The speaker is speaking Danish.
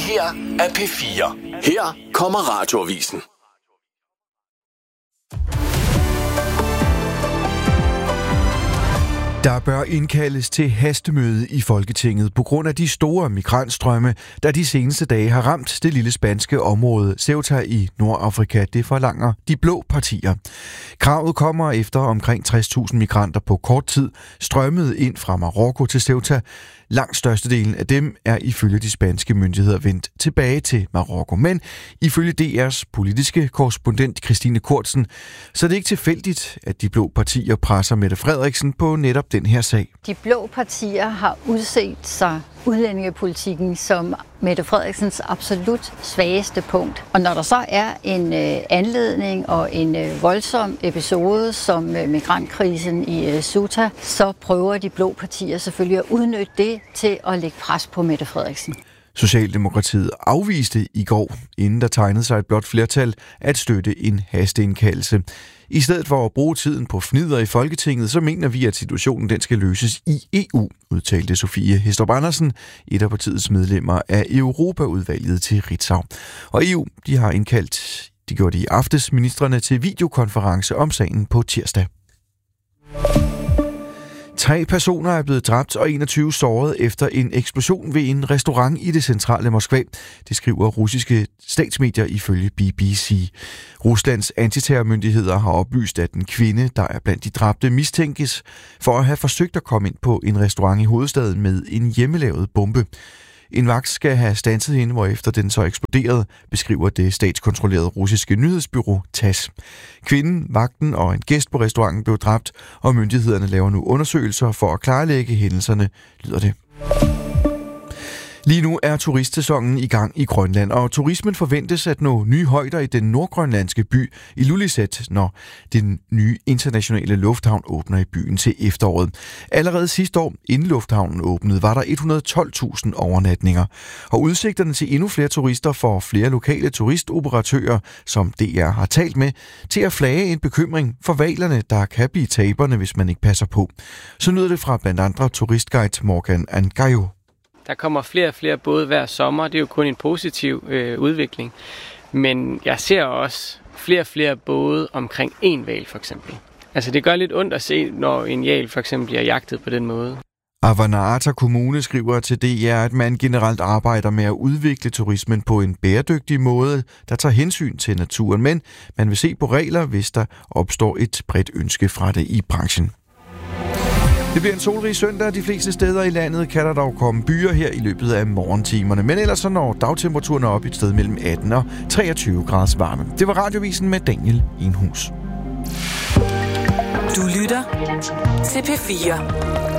her er P4. Her kommer Radioavisen. Der bør indkaldes til hastemøde i Folketinget på grund af de store migrantstrømme, der de seneste dage har ramt det lille spanske område Ceuta i Nordafrika. Det forlanger de blå partier. Kravet kommer efter omkring 60.000 migranter på kort tid strømmede ind fra Marokko til Ceuta. Langt størstedelen af dem er ifølge de spanske myndigheder vendt tilbage til Marokko. Men ifølge DR's politiske korrespondent Christine Kortsen, så er det ikke tilfældigt, at de blå partier presser Mette Frederiksen på netop den her sag. De blå partier har udset sig udlændingepolitikken som Mette Frederiksens absolut svageste punkt. Og når der så er en anledning og en voldsom episode som migrantkrisen i Ceuta, så prøver de blå partier selvfølgelig at udnytte det til at lægge pres på Mette Frederiksen. Socialdemokratiet afviste i går, inden der tegnede sig et blåt flertal, at støtte en hasteindkaldelse. I stedet for at bruge tiden på fnidder i Folketinget, så mener vi, at situationen den skal løses i EU, udtalte Sofie Hæstrup Andersen, et af partiets medlemmer af Europaudvalget til Ritzau. Og EU, de har indkaldt, de gjorde det i aftes, ministrene til videokonference om sagen på tirsdag. 3 personer er blevet dræbt og 21 såret efter en eksplosion ved en restaurant i det centrale Moskva. Det skriver russiske statsmedier ifølge BBC. Ruslands antiterrormyndigheder har oplyst, at en kvinde, der er blandt de dræbte, mistænkes for at have forsøgt at komme ind på en restaurant i hovedstaden med en hjemmelavet bombe. En vagt skal have standset hende, hvorefter den så eksploderede, beskriver det statskontrollerede russiske nyhedsbureau TASS. Kvinden, vagten og en gæst på restauranten blev dræbt, og myndighederne laver nu undersøgelser for at klarlægge hændelserne, lyder det. Lige nu er turistsæsonen i gang i Grønland, og turismen forventes at nå nye højder i den nordgrønlandske by Ilulissat, når den nye internationale lufthavn åbner i byen til efteråret. Allerede sidste år, inden lufthavnen åbnede, var der 112.000 overnatninger. Og udsigterne til endnu flere turister får flere lokale turistoperatører, som DR har talt med, til at flage en bekymring for hvalerne, der kan blive taberne, hvis man ikke passer på. Så lyder det fra blandt andre turistguide Morgan Angayo. Der kommer flere og flere både hver sommer. Det er jo kun en positiv udvikling. Men jeg ser også flere og flere både omkring en hval for eksempel. Altså det gør lidt ondt at se, når en hval for eksempel bliver jagtet på den måde. Avannaata Kommune skriver til DR, at man generelt arbejder med at udvikle turismen på en bæredygtig måde, der tager hensyn til naturen. Men man vil se på regler, hvis der opstår et bredt ønske fra det i branchen. Det bliver en solrig søndag. De fleste steder i landet kan der dog komme byer her i løbet af morgentimerne. Men ellers så når dagtemperaturen op et sted mellem 18 og 23 graders varme. Det var Radioavisen med Daniel Enhus. Du lytter til P4.